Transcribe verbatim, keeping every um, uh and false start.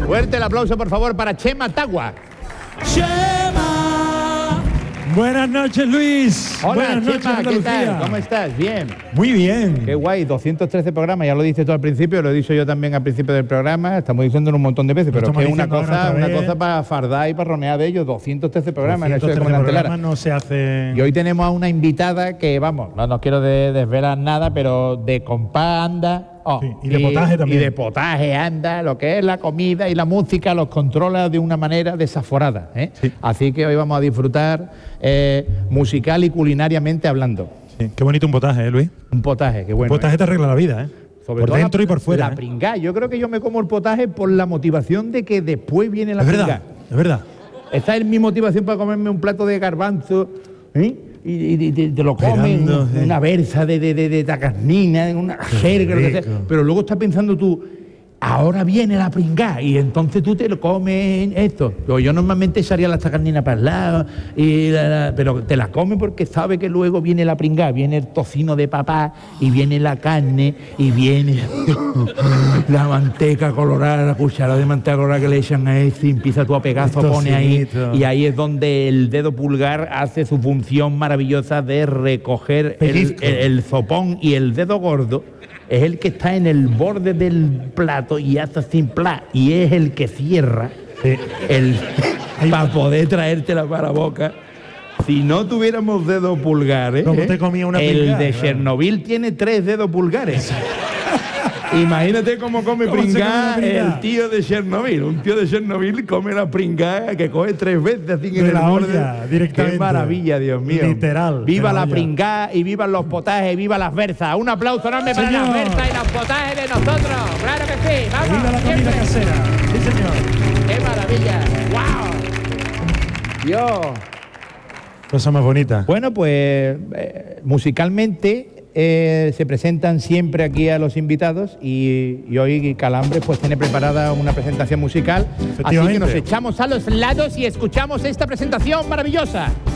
Fuerte el aplauso, por favor, para Chema Tagua. ¡Chema! Buenas noches, Luis. Hola, Buenas noches, Chema, ¿qué Andalucía. tal? ¿Cómo estás? Bien. Muy bien. Qué guay, doscientos trece programas, ya lo dices tú al principio, lo he dicho yo también al principio del programa, estamos diciéndolo un montón de veces, Lo pero es que es una estamos diciendo cosa, ahora una otra vez. cosa para fardar y para ronear de ellos, doscientos trece programas, doscientos eso es como trece una telara. programas no se hace. Y hoy tenemos a una invitada que, vamos, no nos quiero de- desvelar nada, pero de compás anda. oh, Sí, y de potaje también. Y de potaje anda, lo que es la comida y la música los controla de una manera desaforada. ¿eh? Sí. Así que hoy vamos a disfrutar eh, musical y culinariamente hablando. Sí, qué bonito un potaje, ¿eh, Luis? Un potaje, qué bueno. Un potaje ¿eh? te arregla la vida, ¿eh? Sobre por todo dentro la, y por fuera. La ¿eh? pringá. Yo creo que yo me como el potaje por la motivación de que después viene la Es pringá. verdad, es verdad. Esta es mi motivación para comerme un plato de garbanzo, ¿eh? Y, y- y te, te lo comes, Esperando, una, sí. una berza de, de, de, de tacarnina, una jerga, lo que sea. rico. Pero luego estás pensando tú, ahora viene la pringá, y entonces tú te lo comes esto. Yo, yo normalmente echaría la tacarnina para el lado, y la- la- pero te la comes porque sabe que luego viene la pringá, viene el tocino de papá, y viene la carne, y viene la manteca colorada, la cuchara de manteca colorada que le echan a este, y empieza tú a pegar El zopones ahí, tocinito. y ahí es donde el dedo pulgar hace su función maravillosa de recoger el, Pellizco. el- el zopón, y el dedo gordo es el que está en el borde del plato y hace sin pla, y es el que cierra Sí. el Ahí- para poder traértela para la boca. Si no tuviéramos dedos pulgares, ¿Cómo ¿eh? te comía una el pringá? de Claro. Chernobyl tiene tres dedos pulgares. Imagínate cómo come ¿Cómo se come pringá una pringá? el tío de Chernobyl. Un tío de Chernobyl come la pringá que coge tres veces así De en el la borde. olla, directamente. Qué maravilla, Dios mío. Literal, Viva de la la olla. pringá y vivan los potajes, viva las berzas. Un aplauso enorme para Señor. las berzas y los potajes de nosotros. Claro que sí. Vamos. ¡Viva la comida siempre. casera! Sí, señor. ¡Qué maravilla! ¡Wow! Dios. Cosa más bonita. Bueno, pues eh, musicalmente eh, se presentan siempre aquí a los invitados, y, y hoy Calambres pues tiene preparada una presentación musical. Así que Efectivamente. nos echamos a los lados y escuchamos esta presentación maravillosa.